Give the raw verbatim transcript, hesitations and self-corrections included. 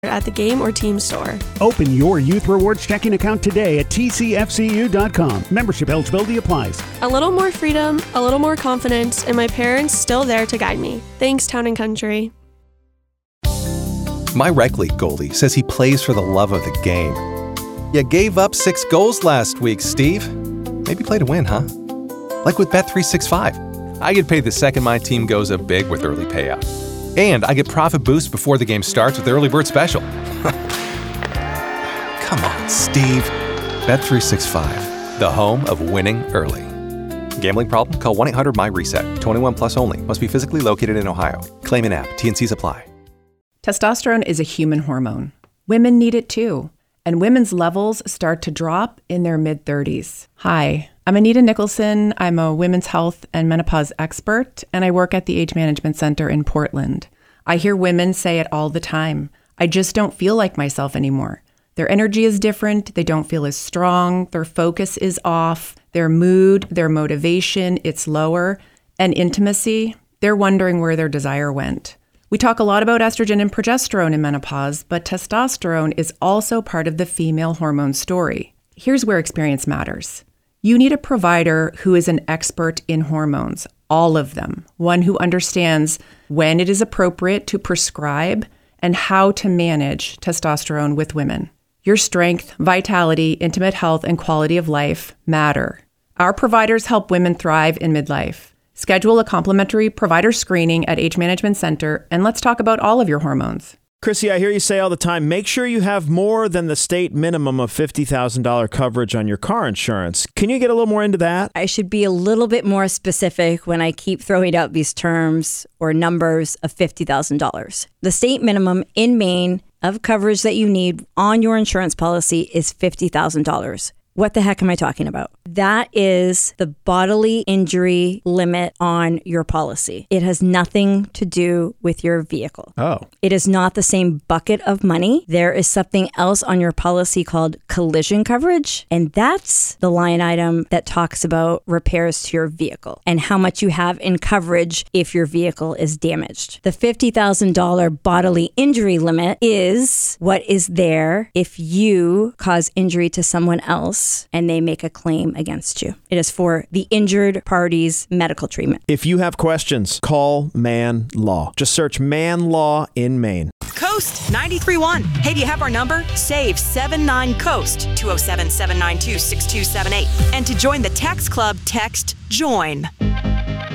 at the game or team store. Open your Youth Rewards checking account today at T C F C U dot com. Membership eligibility applies. A little more freedom, a little more confidence, and my parents still there to guide me. Thanks, Town and Country. My rec league goalie says he plays for the love of the game. You gave up six goals last week, Steve. Maybe play to win, huh? Like with Bet three sixty-five. I get paid the second my team goes up big with early payout. And I get profit boosts before the game starts with the Early Bird Special. Come on, Steve. Bet three sixty-five, the home of winning early. Gambling problem? Call one eight hundred M Y reset. twenty-one plus only. Must be physically located in Ohio. Claim in app. T and Cs apply. Testosterone is a human hormone. Women need it too. And women's levels start to drop in their mid-thirties. Hi, I'm Anita Nicholson. I'm a women's health and menopause expert, and I work at the Age Management Center in Portland. I hear women say it all the time. I just don't feel like myself anymore. Their energy is different. They don't feel as strong. Their focus is off. Their mood, their motivation, it's lower. And intimacy, they're wondering where their desire went. We talk a lot about estrogen and progesterone in menopause, but testosterone is also part of the female hormone story. Here's where experience matters. You need a provider who is an expert in hormones, all of them. One who understands when it is appropriate to prescribe and how to manage testosterone with women. Your strength, vitality, intimate health, and quality of life matter. Our providers help women thrive in midlife. Schedule a complimentary provider screening at Age Management Center, and let's talk about all of your hormones. Chrissy, I hear you say all the time, make sure you have more than the state minimum of fifty thousand dollars coverage on your car insurance. Can you get a little more into that? I should be a little bit more specific when I keep throwing out these terms or numbers of fifty thousand dollars. The state minimum in Maine of coverage that you need on your insurance policy is fifty thousand dollars. What the heck am I talking about? That is the bodily injury limit on your policy. It has nothing to do with your vehicle. Oh. It is not the same bucket of money. There is something else on your policy called collision coverage, and that's the line item that talks about repairs to your vehicle and how much you have in coverage if your vehicle is damaged. The fifty thousand dollars bodily injury limit is what is there if you cause injury to someone else and they make a claim against you. It is for the injured party's medical treatment. If you have questions, call Man Law. Just search Man Law in Maine. Coast ninety-three point one. Hey, do you have our number? Save seven nine COAST, two oh seven, seven nine two, six two seven eight. And to join the text club, text JOIN.